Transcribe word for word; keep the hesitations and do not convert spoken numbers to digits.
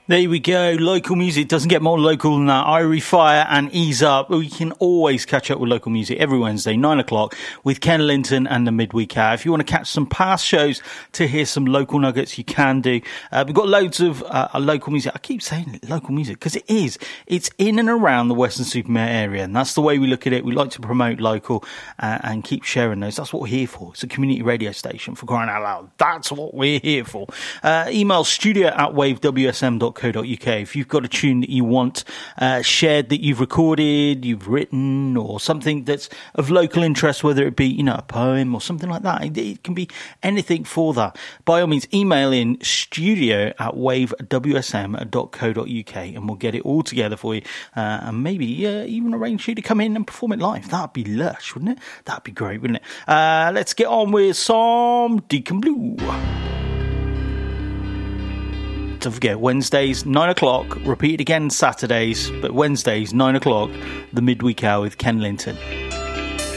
There we go. Local music doesn't get more local than that. Irie Fire and Ease Up. We can always catch up with local music every Wednesday, nine o'clock, with Ken Linton and the Midweek Hour. If you want to catch some past shows to hear some local nuggets, you can do. Uh, we've got loads of uh, local music. I keep saying it, local music, because it is. It's in and around the Weston-super-Mare area, and that's the way we look at it. We like to promote local uh, and keep sharing those. That's what we're here for. It's a community radio station, for crying out loud. That's what we're here for. Uh, email studio at wave w s m dot co dot u k if you've got a tune that you want uh, shared, that you've recorded, you've written, or something that's of local interest, whether it be, you know, a poem or something like that. It, it can be anything for that. By all means, email in studio at wave w s m dot co dot u k and we'll get it all together for you, uh, and maybe uh, even arrange you to come in and perform it live. That'd be lush, wouldn't it? That'd be great, wouldn't it? Uh, let's get on with some Deacon Blue. Don't forget, Wednesdays, nine o'clock, repeat again Saturdays, but Wednesdays, nine o'clock, the Midweek Hour with Ken Linton.